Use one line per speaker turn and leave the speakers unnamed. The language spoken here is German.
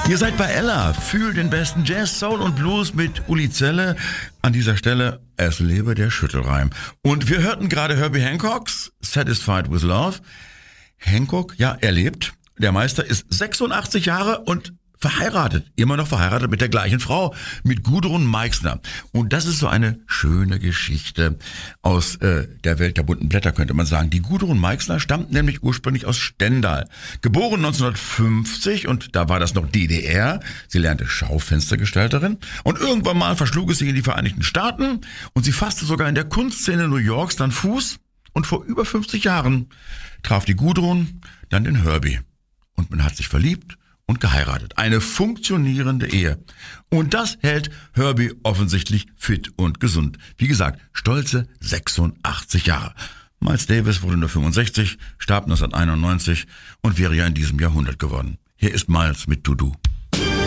Ihr seid bei Ella, fühlt den besten Jazz, Soul und Blues mit Uli Zelle. An dieser Stelle, es lebe der Schüttelreim. Und wir hörten gerade Herbie Hancocks Satisfied with Love. Hancock, ja, er lebt. Der Meister ist 86 Jahre und verheiratet, immer noch verheiratet mit der gleichen Frau, mit Gudrun Meixner. Und das ist so eine schöne Geschichte aus der Welt der bunten Blätter, könnte man sagen. Die Gudrun Meixner stammt nämlich ursprünglich aus Stendal. Geboren 1950 und da war das noch DDR. Sie lernte Schaufenstergestalterin und irgendwann mal verschlug es sie in die Vereinigten Staaten und sie fasste sogar in der Kunstszene New Yorks dann Fuß. Und vor über 50 Jahren traf die Gudrun dann den Herbie. Und man hat sich verliebt und geheiratet. Eine funktionierende Ehe. Und das hält Herbie offensichtlich fit und gesund. Wie gesagt, stolze 86 Jahre. Miles Davis wurde nur 65, starb 1991 und wäre ja in diesem Jahr 100 geworden. Hier ist Miles mit To Do.